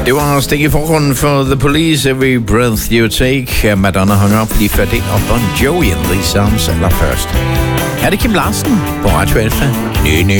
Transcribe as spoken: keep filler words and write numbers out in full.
Det var stik i forgrunden for The Police, Every Breath You Take. Madonna hung op lige før det, og Bon Jovi and These Songs allerførst. Er det Kim Larsen på Radio Alfa? Nø, nø.